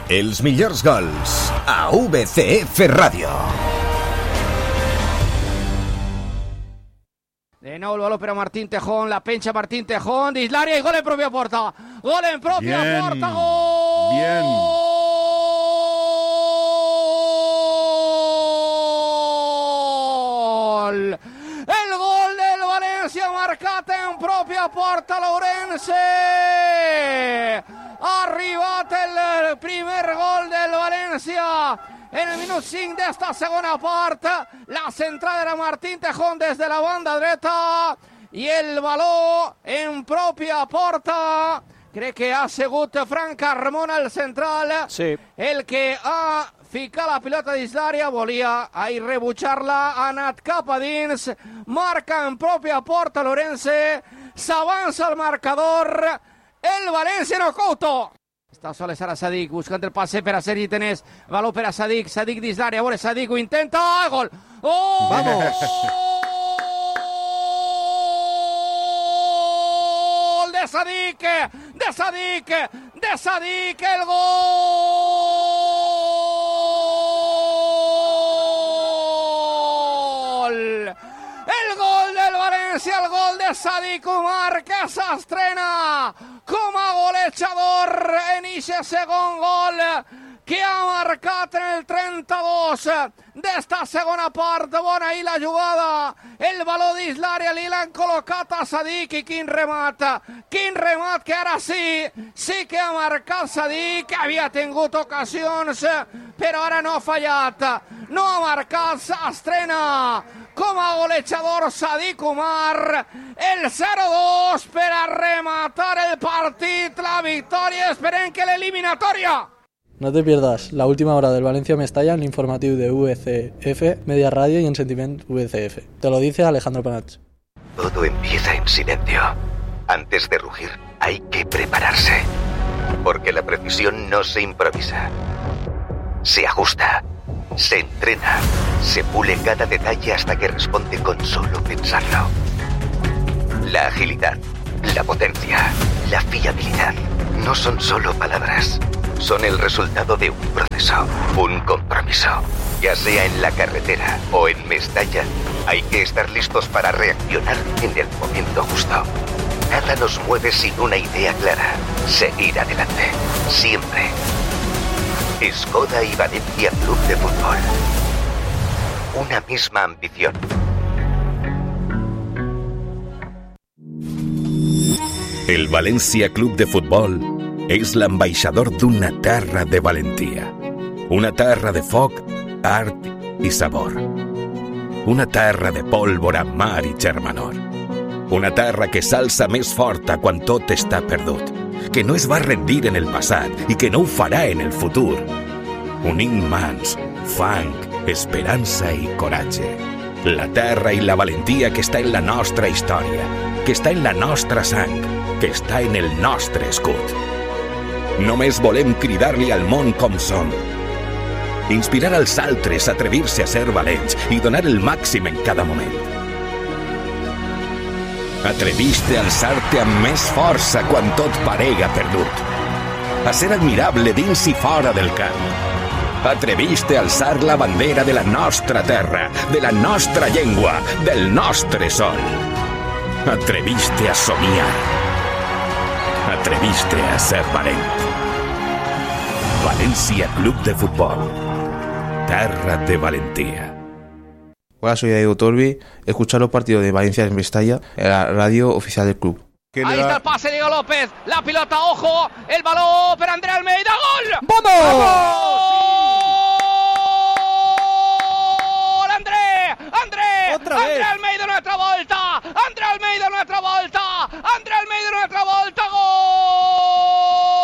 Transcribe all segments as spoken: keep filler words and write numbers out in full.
Els millors gols a V C F Radio. De nuevo el balón para Martín Tejón, la pencha Martín Tejón, de Islaria y gol en propia puerta. Gol en propia Bien. puerta, gol. Bien. El gol del Valencia, marcate en propia porta l'Ourense. Arribat el primer gol del Valencia en el minut cinc d'esta segona part. La centrada era Martín Tejón des de la banda dreta i el baló en pròpia porta. Crec que ha sigut Frank Carmona, el central, sí, el que ha ficat la pilota dins l'àrea, volia ahir rebutjar-la, ha anat cap a dins, marca en pròpia porta l'Ourense, s'avança el marcador, el Valencia no Couto. Està sol és ara Sadik, buscant el passe per a Sergi Tenés, valor per a Sadik, Sadik dins l'àrea, a veure, Sadik ho intenta, gol! Oh! Vamos! Gol de Sadik, de Sadik, de Sadik, el gol! El gol del Valencia, el gol de Sadik Umar, que s'estrena com a golejador en ixe segon gol que ha marcat en el trenta-dos d'esta segona part. Bona ahí la jugada, el baló dins l'àrea li l'han col·locat a Sadik i quin remat, quin remat que ara sí, sí que ha marcat Sadik, que havia tingut ocasions però ara no ha fallat, no ha marcat, s'estrena com a golejador Sadik Umar, el zero dos per a rematar el partit, la victòria, esperem que l'eliminatòria. No te pierdas la última hora del Valencia Mestalla en el informativo de V C F, Media Radio y en Sentiment V C F. Te lo dice Alejandro Panach. Todo empieza en silencio. Antes de rugir, hay que prepararse. Porque la precisión no se improvisa. Se ajusta, se entrena, se pule cada detalle hasta que responde con solo pensarlo. La agilidad, la potencia, la fiabilidad no son solo palabras. Son el resultado de un proceso, un compromiso. Ya sea en la carretera o en Mestalla, hay que estar listos para reaccionar en el momento justo. Nada nos mueve sin una idea clara. Seguir adelante, siempre. Skoda y Valencia Club de Fútbol. Una misma ambición. El Valencia Club de Futbol és l'ambaixador d'una terra de valentia. Una terra de foc, art i sabor. Una terra de pólvora, mar i germanor. Una terra que s'alça més forta quan tot està perdut, que no es va rendir en el passat i que no ho farà en el futur. Unint mans, fang, esperança i coratge. La terra i la valentia que està en la nostra història, que està en la nostra sang, que està en el nostre escut. Només volem cridar-li al món com som. Inspirar als altres a atrevir-se a ser valents i donar el màxim en cada moment. Atreviste a alçar-te amb més força quan tot parega perdut. A ser admirable dins i fora del camp. Atreviste a alçar la bandera de la nostra terra, de la nostra llengua, del nostre sol. Atreviste a somiar. Atreviste a ser valent. Valencia Club de Fútbol. Terra de valentía. Hola, soy Diego Torbi. Escuchar los partidos de Valencia en Mestalla en la radio oficial del club. Ahí está el pase de Diego López. La pelota, ojo. El balón para André Almeida. ¡Gol! ¡Vamos! ¡Gol! ¡André! ¡André! ¡Otra ¡André vez! Almeida un'altra volta! ¡André Almeida un'altra volta! ¡André Almeida un'altra volta! ¡Gol!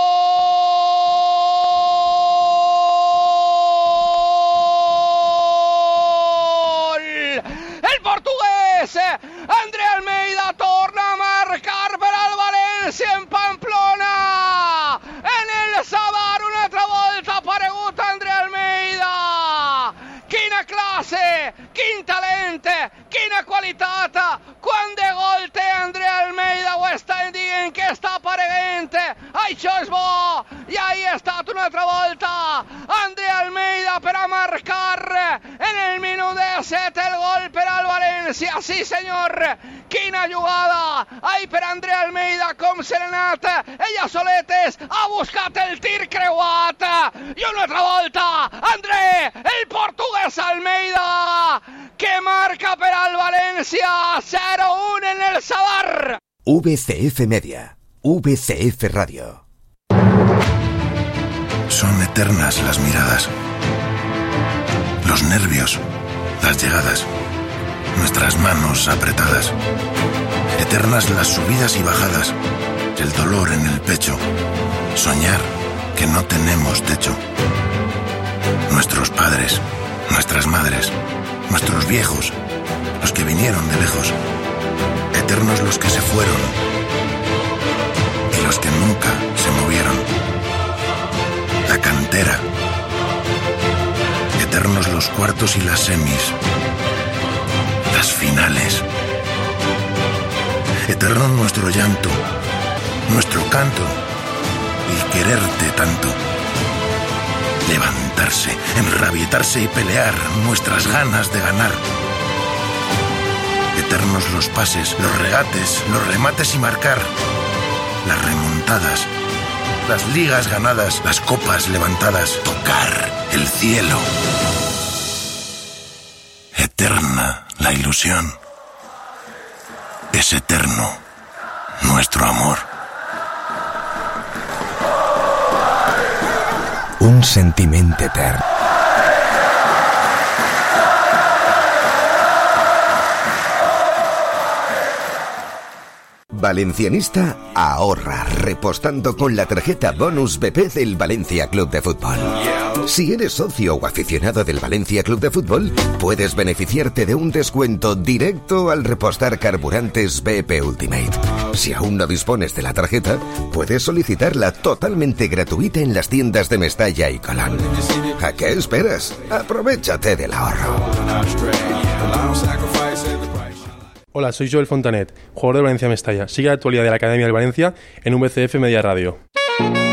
El portugués André Almeida torna a marcar per al Valencia en Pamplona. En el Sadar un'altra volta aparegut André Almeida. Quina classe, quin talent, quina qualitat. Quan de gol té André Almeida ho estan dient que està apareguent. Això és bo. I ahí è stato un'altra volta Andrea Almeida per a marcar en el minuto sette el gol per al Valencia. Sí señor, quina jugada ahí per Andrea Almeida com Serenat, ella soletes ha buscat el tir creuat i una altra volta André, el portuguès Almeida, que marca per al Valencia. Cero uno en el Sadar. V C F Media, V C F Radio. Son eternas las miradas, los nervios, las llegadas, nuestras manos apretadas. Eternas las subidas y bajadas, el dolor en el pecho, soñar que no tenemos techo. Nuestros padres, nuestras madres, nuestros viejos, los que vinieron de lejos. Eternos los que se fueron y los que nunca se movieron. La cantera. Eternos los cuartos y las semis. Las finales. Eterno nuestro llanto, nuestro canto, el quererte tanto. Levantarse, enrabietarse y pelear, nuestras ganas de ganar. Eternos los pases, los regates, los remates y marcar. Las remontadas, las ligas ganadas, las copas levantadas, tocar el cielo. Eterna la ilusión. Es eterno nuestro amor. Un sentiment etern. Valencianista ahorra repostando con la tarjeta Bonus B P del Valencia Club de Fútbol. Si eres socio o aficionado del Valencia Club de Fútbol, puedes beneficiarte de un descuento directo al repostar carburantes B P Ultimate. Si aún no dispones de la tarjeta, puedes solicitarla totalmente gratuita en las tiendas de Mestalla y Colón. ¿A qué esperas? Aprovechate del ahorro. Hola, soy Joel Fontanet, jugador de Valencia Mestalla. Sigue la actualidad de la Academia del Valencia en V C F Media Radio.